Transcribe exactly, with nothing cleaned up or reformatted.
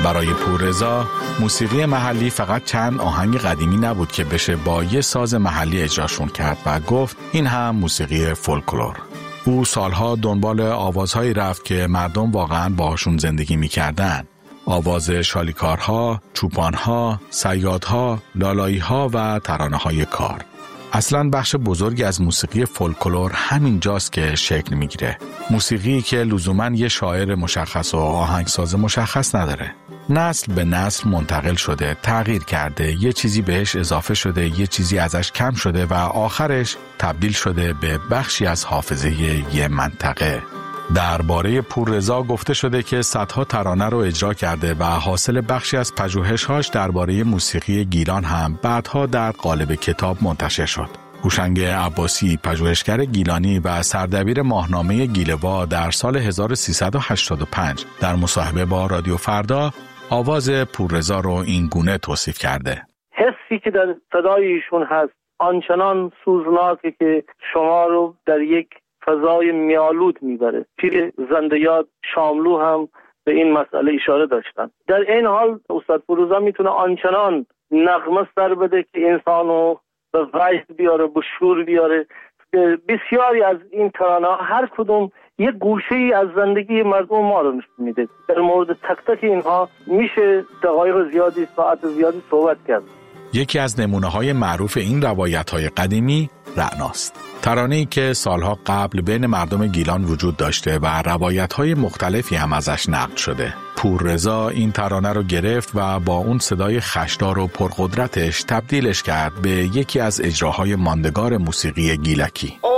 برای پوررضا موسیقی محلی فقط چند آهنگ قدیمی نبود که بشه با یه ساز محلی اجراشون کرد و گفت این هم موسیقی فولکلور. او سالها دنبال آوازهایی رفت که مردم واقعاً باهاشون زندگی می‌کردن. آواز شالیکارها، چوپانها، صیادها، لالایی‌ها و ترانه‌های کار. اصلاً بخش بزرگی از موسیقی فولکلور همین جاست که شکل میگیره. موسیقی که لزوماً یه شاعر مشخص و آهنگساز مشخص نداره. نسل به نسل منتقل شده، تغییر کرده، یه چیزی بهش اضافه شده، یه چیزی ازش کم شده و آخرش تبدیل شده به بخشی از حافظه یه منطقه. درباره پوررضا گفته شده که صدها ترانه رو اجرا کرده و حاصل بخشی از پژوهش‌هاش درباره موسیقی گیلان هم بعدها در قالب کتاب منتشر شد. هوشنگ عباسی، پژوهشگر گیلانی و سردبیر ماهنامه گیله‌وا، در سال هزار و سیصد و هشتاد و پنج در مصاحبه با رادیو فردا آواز پوررضا رو این گونه توصیف کرده: حسی که در صدای ایشون هست آنچنان سوزناکه که شما رو در یک فضای میالود میبره. پیر زنده‌یاد شاملو هم به این مسئله اشاره داشتن. در این حال استاد پوررضا میتونه آنچنان نغمه سر بده که انسانو به وجد بیاره، به شور بیاره. بسیاری از این ترانه هر کدوم یک گوشه ای از زندگی مردم ما رو نشون میده. در مورد تک تک اینها میشه دقایق زیادی، ساعت زیادی صحبت کرد. یکی از نمونه‌های معروف این روایت‌های قدیمی رعناست. ترانه‌ای که سالها قبل بین مردم گیلان وجود داشته و روایت‌های مختلفی هم ازش نقل شده. پوررضا این ترانه رو گرفت و با اون صدای خشدار و پرقدرتش تبدیلش کرد به یکی از اجراهای ماندگار موسیقی گیلکی.